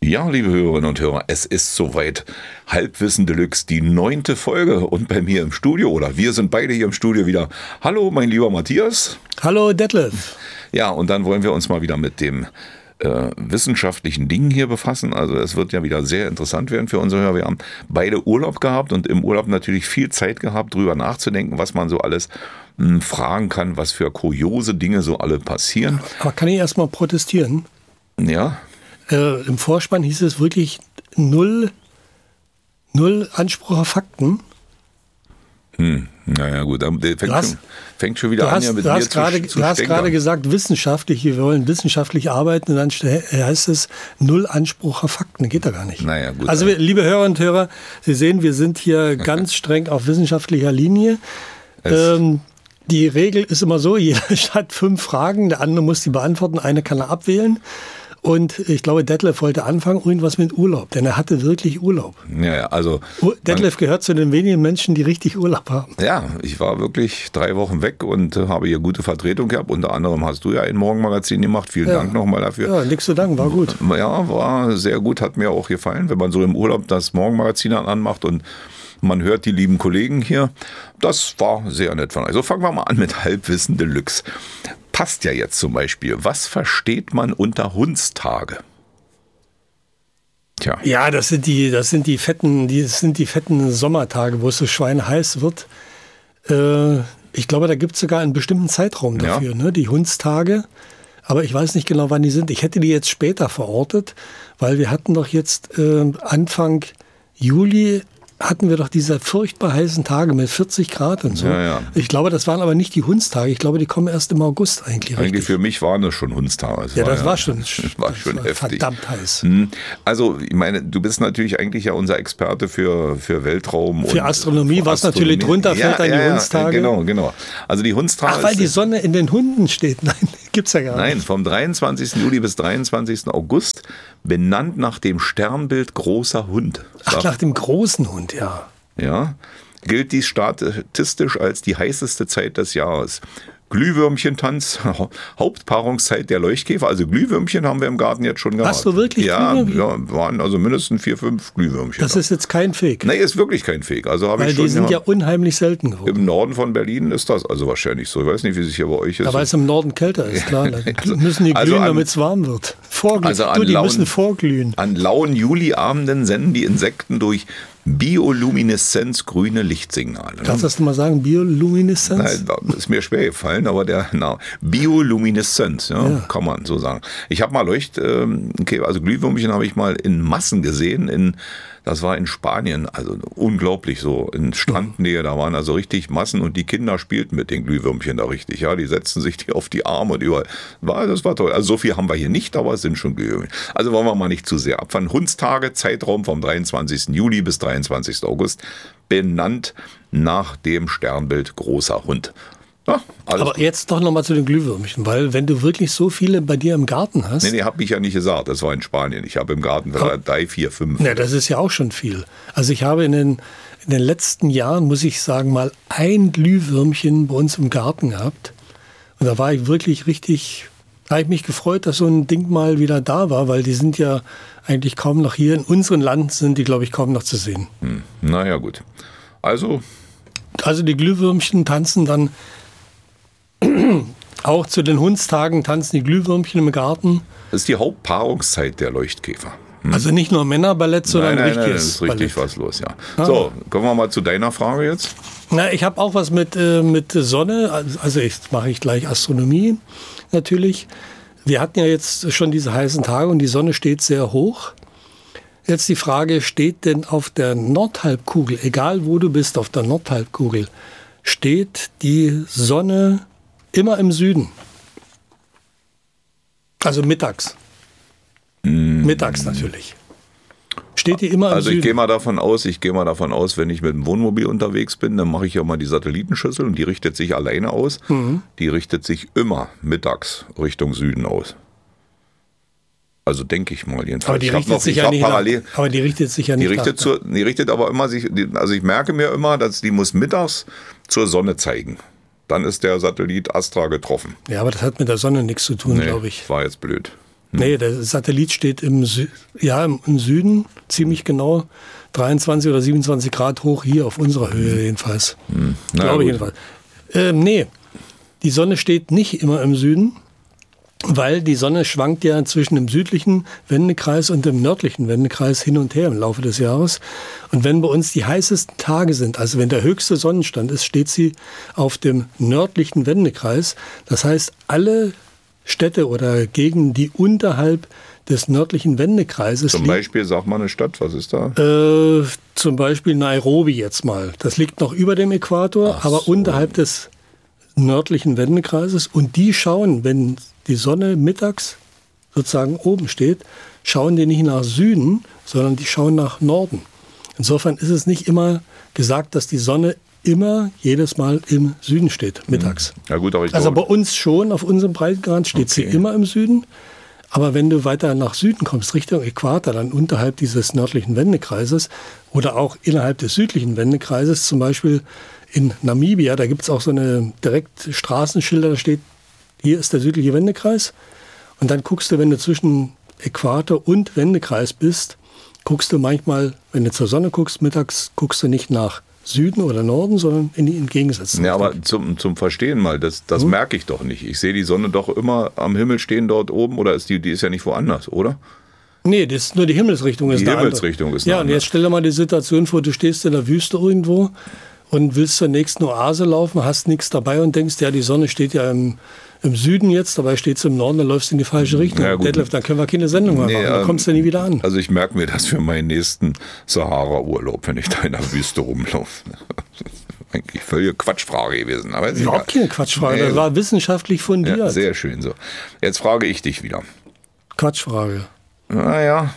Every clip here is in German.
Ja, liebe Hörerinnen und Hörer, es ist soweit. Halbwissen Deluxe, die 9. Folge. Und bei mir im Studio, oder wir sind beide hier im Studio wieder. Hallo, mein lieber Matthias. Hallo, Detlef. Ja, und dann wollen wir uns mal wieder mit dem wissenschaftlichen Dingen hier befassen. Also es wird ja wieder sehr interessant werden für unsere Hörer. Wir haben beide Urlaub gehabt und im Urlaub natürlich viel Zeit gehabt, drüber nachzudenken, was man so alles fragen kann, was für kuriose Dinge so alle passieren. Aber kann ich erstmal protestieren? Ja. Im Vorspann hieß es wirklich null Anspruch auf Fakten. Naja gut, fängt schon wieder an, ja mit mir zu Du hast gerade gesagt, wissenschaftlich, wir wollen wissenschaftlich arbeiten und dann heißt es null Anspruch auf Fakten. Geht da gar nicht. Naja, gut. Also liebe Hörer und Hörer, Sie sehen, wir sind hier ganz streng auf wissenschaftlicher Linie. Die Regel ist immer so, jeder hat 5 Fragen, der andere muss die beantworten, eine kann er abwählen. Und ich glaube, Detlef wollte anfangen, irgendwas mit Urlaub, denn er hatte wirklich Urlaub. Ja, also Detlef gehört zu den wenigen Menschen, die richtig Urlaub haben. Ja, ich war wirklich 3 Wochen weg und habe hier gute Vertretung gehabt. Unter anderem hast du ja ein Morgenmagazin gemacht. Vielen Dank nochmal dafür. Ja, nichts zu danken, war gut. Ja, war sehr gut, hat mir auch gefallen, wenn man so im Urlaub das Morgenmagazin anmacht und man hört die lieben Kollegen hier. Das war sehr nett von euch. Also fangen wir mal an mit Halbwissen Deluxe. Passt ja jetzt zum Beispiel. Was versteht man unter Hundstage? Tja. Ja, das sind die fetten Sommertage, wo es so schweineheiß wird. Ich glaube, da gibt es sogar einen bestimmten Zeitraum dafür, ja. Ne? Die Hundstage. Aber ich weiß nicht genau, wann die sind. Ich hätte die jetzt später verortet, weil wir hatten doch jetzt Anfang Juli hatten wir doch diese furchtbar heißen Tage mit 40 Grad und so. Ja. Ich glaube, das waren aber nicht die Hundstage. Ich glaube, die kommen erst im August eigentlich. Eigentlich für mich waren das schon Hundstage. Das war schon heftig. Verdammt heiß. Also, ich meine, du bist natürlich eigentlich ja unser Experte für Weltraum. Für Astronomie, was natürlich drunter fällt an die Hundstage. Genau. Also die Hundstage. Ach, weil die Sonne in den Hunden steht. Nein, gibt's ja gar nicht. Nein, vom 23. Juli bis 23. August, benannt nach dem Sternbild großer Hund. Ach, nach dem großen Hund, ja. Ja, gilt dies statistisch als die heißeste Zeit des Jahres. Glühwürmchentanz, Hauptpaarungszeit der Leuchtkäfer. Also Glühwürmchen haben wir im Garten jetzt schon gehabt. Hast du wirklich Glühwürmchen? Ja, waren also mindestens 4, 5 Glühwürmchen. Das ist jetzt kein Fake. Nee, ist wirklich kein Fake. Also weil ich schon, die sind ja unheimlich selten geworden. Im Norden von Berlin ist das also wahrscheinlich so. Ich weiß nicht, wie es hier bei euch ist. Ja, weil es im Norden kälter ist, klar. Da müssen die glühen, damit es warm wird. Die müssen vorglühen. An lauen Juliabenden senden die Insekten durch Biolumineszenz grüne Lichtsignale. Kannst du das mal sagen, Biolumineszenz? Nein, ist mir schwer gefallen, aber Biolumineszenz, ja, kann man so sagen. Ich habe mal also Glühwürmchen habe ich mal in Massen gesehen, das war in Spanien, also unglaublich so, in Strandnähe, da waren also richtig Massen und die Kinder spielten mit den Glühwürmchen da richtig, ja, die setzten sich die auf die Arme und überall, das war toll. Also so viel haben wir hier nicht, aber es sind schon Glühwürmchen. Also wollen wir mal nicht zu sehr abfahren. Hundstage, Zeitraum vom 23. Juli bis 23. August, benannt nach dem Sternbild großer Hund. Ja, aber jetzt doch nochmal zu den Glühwürmchen, weil wenn du wirklich so viele bei dir im Garten hast... Nee, habe ich ja nicht gesagt, das war in Spanien. Ich habe im Garten 3, 4, 5. Ja, das ist ja auch schon viel. Also ich habe in den letzten Jahren, muss ich sagen, mal ein Glühwürmchen bei uns im Garten gehabt. Und da war ich wirklich richtig... Da habe ich mich gefreut, dass so ein Ding mal wieder da war, weil die sind ja eigentlich kaum noch hier. In unserem Land sind die, glaube ich, kaum noch zu sehen. Naja, gut. Also die Glühwürmchen tanzen dann... Auch zu den Hundstagen tanzen die Glühwürmchen im Garten. Das ist die Hauptpaarungszeit der Leuchtkäfer. Also nicht nur Männerballett, sondern richtiges Nein, ist richtig Ballett. Was los, ja. So, kommen wir mal zu deiner Frage jetzt. Na, ich habe auch was mit Sonne. Also mache ich gleich Astronomie natürlich. Wir hatten ja jetzt schon diese heißen Tage und die Sonne steht sehr hoch. Jetzt die Frage, steht denn auf der Nordhalbkugel, egal wo du bist auf der Nordhalbkugel, steht die Sonne immer im Süden? Also mittags. Mittags natürlich. Steht die immer im Süden? Also ich gehe mal davon aus, wenn ich mit dem Wohnmobil unterwegs bin, dann mache ich ja mal die Satellitenschüssel und die richtet sich alleine aus. Die richtet sich immer mittags Richtung Süden aus. Also denke ich mal jedenfalls. Aber die richtet sich ja nicht aber die richtet sich ja nicht die richtet aber immer also ich merke mir immer, dass die muss mittags zur Sonne zeigen. Dann ist der Satellit Astra getroffen. Ja, aber das hat mit der Sonne nichts zu tun, glaube ich. War jetzt blöd. Nee, der Satellit steht im Süden, ziemlich genau 23 oder 27 Grad hoch, hier auf unserer Höhe jedenfalls. Glaube ich jedenfalls. Nee, die Sonne steht nicht immer im Süden, weil die Sonne schwankt ja zwischen dem südlichen Wendekreis und dem nördlichen Wendekreis hin und her im Laufe des Jahres. Und wenn bei uns die heißesten Tage sind, also wenn der höchste Sonnenstand ist, steht sie auf dem nördlichen Wendekreis. Das heißt, alle Städte oder Gegenden, die unterhalb des nördlichen Wendekreises liegen. Zum Beispiel, sag mal eine Stadt, was ist da? Zum Beispiel Nairobi jetzt mal. Das liegt noch über dem Äquator, aber unterhalb des nördlichen Wendekreises. Und die schauen, wenn die Sonne mittags sozusagen oben steht, schauen die nicht nach Süden, sondern die schauen nach Norden. Insofern ist es nicht immer gesagt, dass die Sonne immer jedes Mal im Süden steht, mittags. Ja gut, aber also bei uns schon, auf unserem Breitengrad steht sie immer im Süden. Aber wenn du weiter nach Süden kommst, Richtung Äquator, dann unterhalb dieses nördlichen Wendekreises oder auch innerhalb des südlichen Wendekreises, zum Beispiel in Namibia, da gibt es auch so eine direkt Straßenschilder, da steht, hier ist der südliche Wendekreis. Und dann guckst du, wenn du zwischen Äquator und Wendekreis bist, guckst du manchmal, wenn du zur Sonne guckst, mittags guckst du nicht nach Süden oder Norden, sondern in die entgegengesetzten. Ja, aber zum Verstehen mal, das merke ich doch nicht. Ich sehe die Sonne doch immer am Himmel stehen dort oben, oder die ist ja nicht woanders, oder? Nee, das ist nur die Himmelsrichtung. Die Himmelsrichtung ist ja, und jetzt stell dir mal die Situation vor, du stehst in der Wüste irgendwo und willst zur nächsten Oase laufen, hast nichts dabei und denkst, ja, die Sonne steht ja im Süden jetzt, dabei steht es im Norden, dann läufst du in die falsche Richtung. Ja, Detlef, dann können wir keine Sendung mehr machen, dann kommst du nie wieder an. Also ich merke mir das für meinen nächsten Sahara-Urlaub, wenn ich da in der Wüste rumlaufe. Eigentlich völlige Quatschfrage gewesen. Aber überhaupt keine Quatschfrage, das war wissenschaftlich fundiert. Ja, sehr schön so. Jetzt frage ich dich wieder. Quatschfrage. Naja,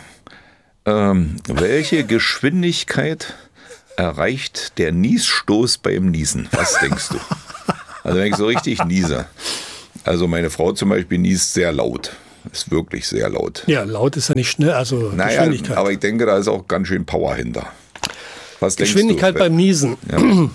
welche Geschwindigkeit erreicht der Niesstoß beim Niesen? Was denkst du? Also wenn ich so richtig niese. Also meine Frau zum Beispiel niest sehr laut. Ist wirklich sehr laut. Ja, laut ist ja nicht schnell, also Geschwindigkeit. Aber ich denke, da ist auch ganz schön Power hinter. Was Geschwindigkeit denkst du? Beim Niesen. Ja.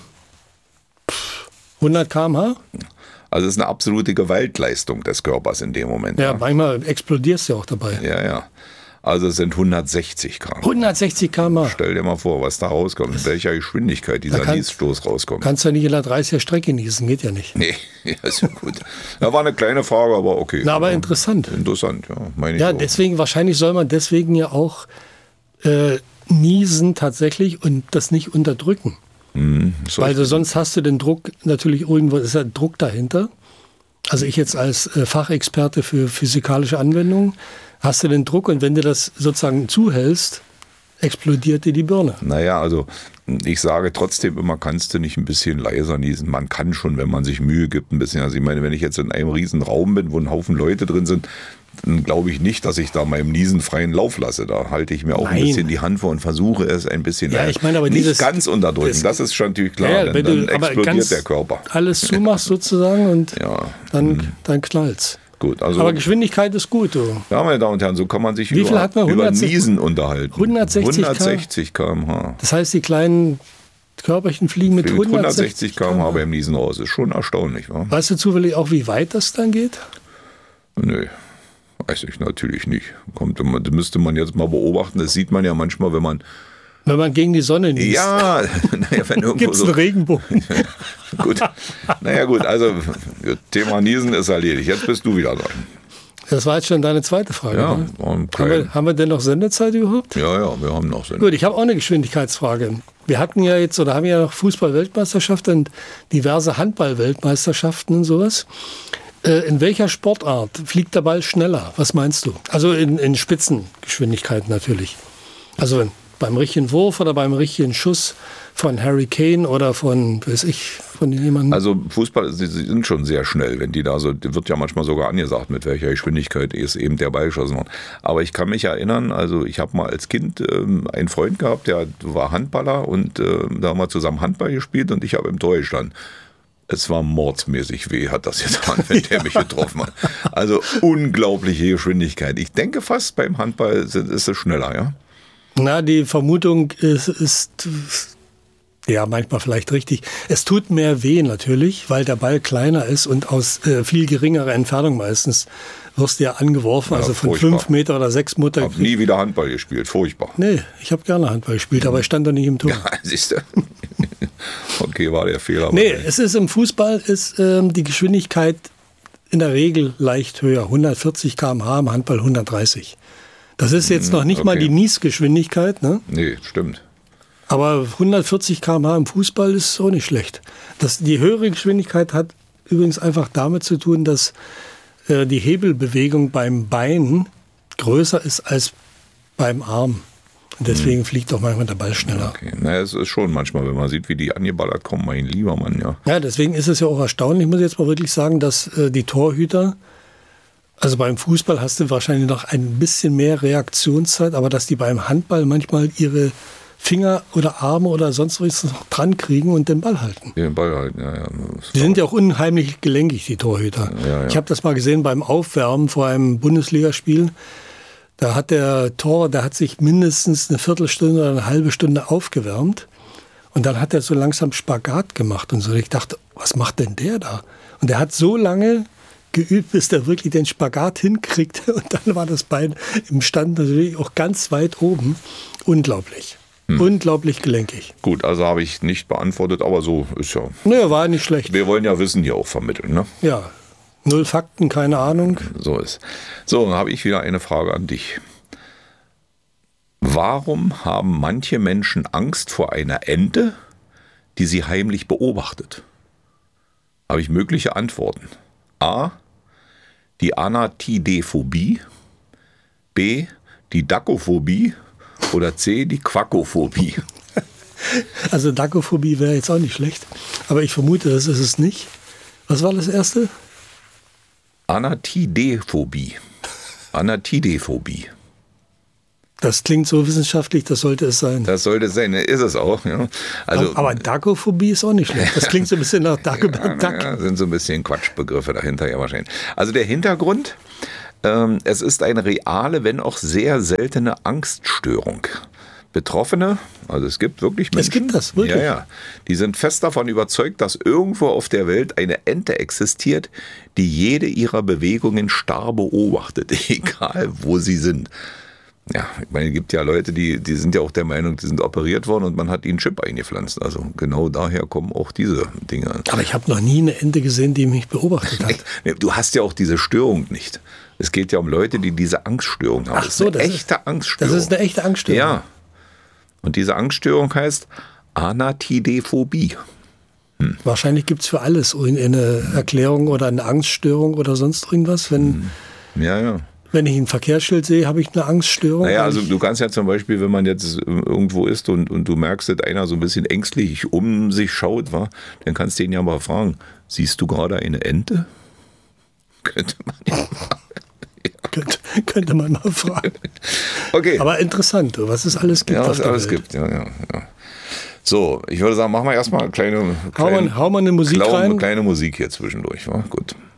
100 km/h? Also es ist eine absolute Gewaltleistung des Körpers in dem Moment. Ja, manchmal explodierst du ja auch dabei. Ja. Also es sind 160 km/h. 160 km/h. Stell dir mal vor, was da rauskommt, in welcher Geschwindigkeit dieser Niesstoß rauskommt. Kannst du nicht in der 30er Strecke niesen, geht ja nicht. Nee, ja, ist ja gut. Da war eine kleine Frage, aber okay. Na, aber interessant. Interessant, ja, meine ich. Ja, auch. deswegen, wahrscheinlich soll man deswegen ja auch niesen tatsächlich und das nicht unterdrücken. Weil sonst hast du den Druck, natürlich irgendwo ist ja Druck dahinter. Also ich jetzt als Fachexperte für physikalische Anwendungen, hast du den Druck und wenn du das sozusagen zuhältst, explodiert dir die Birne. Naja, also ich sage trotzdem immer, kannst du nicht ein bisschen leiser niesen? Man kann schon, wenn man sich Mühe gibt, ein bisschen. Also ich meine, wenn ich jetzt in einem riesen Raum bin, wo ein Haufen Leute drin sind, dann glaube ich nicht, dass ich da meinem Niesen freien Lauf lasse. Da halte ich mir auch ein bisschen die Hand vor und versuche es ein bisschen ich meine, aber nicht ganz unterdrücken. Das ist schon natürlich klar, ja, dann explodiert der Körper. Alles zumachst sozusagen und dann knallt's. Gut, also, aber Geschwindigkeit ist gut. Du. Ja, meine Damen und Herren, so kann man sich über Niesen unterhalten. 160 km/h. Das heißt, die kleinen Körperchen fliegen mit 160 km/h beim Niesen raus. Das ist schon erstaunlich. Wa? Weißt du zufällig auch, wie weit das dann geht? Nö, weiß ich natürlich nicht. Das müsste man jetzt mal beobachten. Das sieht man ja manchmal, wenn man gegen die Sonne niest. Ja, wenn irgendwo gibt es einen Regenbogen. Gut. Naja gut, also Thema Niesen ist erledigt. Jetzt bist du wieder dran. Das war jetzt schon deine zweite Frage. Ja, ne? Haben wir denn noch Sendezeit überhaupt? Ja, wir haben noch Sendezeit. Gut, ich habe auch eine Geschwindigkeitsfrage. Wir hatten ja jetzt oder haben ja noch Fußball-Weltmeisterschaften und diverse Handball-Weltmeisterschaften und sowas. In welcher Sportart fliegt der Ball schneller? Was meinst du? Also in Spitzengeschwindigkeit natürlich. Also beim richtigen Wurf oder beim richtigen Schuss von Harry Kane oder von jemandem? Also Fußball, sie sind schon sehr schnell, wenn die da so, wird ja manchmal sogar angesagt, mit welcher Geschwindigkeit ist eben der Ball geschossen worden. Aber ich kann mich erinnern, also ich habe mal als Kind einen Freund gehabt, der war Handballer und da haben wir zusammen Handball gespielt und ich habe im Tor gestanden. Es war mordsmäßig weh, hat das getan, wenn der mich getroffen hat. Also unglaubliche Geschwindigkeit. Ich denke fast beim Handball ist es schneller, ja? Na, die Vermutung ist Ja, manchmal vielleicht richtig. Es tut mehr weh natürlich, weil der Ball kleiner ist und aus viel geringerer Entfernung meistens wirst du ja angeworfen, also von furchtbar. 5 Meter oder 6 Meter. Ich habe nie wieder Handball gespielt, furchtbar. Nee, ich habe gerne Handball gespielt, aber ich stand doch nicht im Tor. Ja, siehst du. Okay, war der Fehler. Nee, es ist im Fußball ist die Geschwindigkeit in der Regel leicht höher, 140 km/h, im Handball 130. Das ist jetzt noch nicht mal die Niesgeschwindigkeit, ne? Nee, stimmt. Aber 140 km/h im Fußball ist auch nicht schlecht. Die höhere Geschwindigkeit hat übrigens einfach damit zu tun, dass die Hebelbewegung beim Bein größer ist als beim Arm. Und deswegen fliegt auch manchmal der Ball schneller. Okay. Naja, es ist schon manchmal, wenn man sieht, wie die angeballert kommen, mein lieber Mann, ja. Ja, deswegen ist es ja auch erstaunlich, muss ich jetzt mal wirklich sagen, dass die Torhüter, also beim Fußball hast du wahrscheinlich noch ein bisschen mehr Reaktionszeit, aber dass die beim Handball manchmal ihre Finger oder Arme oder sonst was noch dran kriegen und den Ball halten. Den Ball halten, ja. Die sind ja auch unheimlich gelenkig, die Torhüter. Ja. Ich habe das mal gesehen beim Aufwärmen vor einem Bundesligaspiel. Da hat der hat sich mindestens eine Viertelstunde oder eine halbe Stunde aufgewärmt. Und dann hat er so langsam Spagat gemacht und so. Ich dachte, was macht denn der da? Und der hat so lange geübt, bis der wirklich den Spagat hinkriegt. Und dann war das Bein im Stand natürlich auch ganz weit oben. Unglaublich. Unglaublich gelenkig. Gut, also habe ich nicht beantwortet, aber so ist ja. Naja, war nicht schlecht. Wir wollen ja Wissen hier auch vermitteln, ne? Ja, 0 Fakten, keine Ahnung. So ist. So, dann habe ich wieder eine Frage an dich. Warum haben manche Menschen Angst vor einer Ente, die sie heimlich beobachtet? Habe ich mögliche Antworten. A. Die Anatidephobie. B. Die Dakophobie. Oder C. Die Quakophobie. Also Dakophobie wäre jetzt auch nicht schlecht. Aber ich vermute, das ist es nicht. Was war das erste? Anatidephobie. Anatidephobie. Das klingt so wissenschaftlich, das sollte es sein. Das sollte es sein, ist es auch. Ja. Also, aber Dakophobie ist auch nicht schlecht. Das klingt so ein bisschen nach Dagobert Duck. Ja, sind so ein bisschen Quatschbegriffe dahinter, ja wahrscheinlich. Also der Hintergrund, es ist eine reale, wenn auch sehr seltene Angststörung. Betroffene, also es gibt wirklich Menschen. Es gibt das, wirklich? Ja. Die sind fest davon überzeugt, dass irgendwo auf der Welt eine Ente existiert, die jede ihrer Bewegungen starr beobachtet, egal wo sie sind. Ja, ich meine, es gibt ja Leute, die sind ja auch der Meinung, die sind operiert worden und man hat ihnen Chip eingepflanzt. Also genau daher kommen auch diese Dinge. Aber ich habe noch nie eine Ente gesehen, die mich beobachtet hat. Du hast ja auch diese Störung nicht. Es geht ja um Leute, die diese Angststörung haben. Ach so, das ist eine echte Angststörung. Das ist eine echte Angststörung? Ja. Und diese Angststörung heißt Anatidephobie. Wahrscheinlich gibt es für alles eine Erklärung oder eine Angststörung oder sonst irgendwas. Wenn ich ein Verkehrsschild sehe, habe ich eine Angststörung. Naja, also du kannst ja zum Beispiel, wenn man jetzt irgendwo ist und du merkst, dass einer so ein bisschen ängstlich um sich schaut, dann kannst du ihn ja mal fragen, siehst du gerade eine Ente? Könnte man ja fragen. Könnte man mal fragen. Okay. Aber interessant, was es alles gibt. Ja, was es alles gibt, ja. So, ich würde sagen, machen wir erstmal eine kleine Hau mal eine Musik rein. Kleine Musik hier zwischendurch, wa? Gut.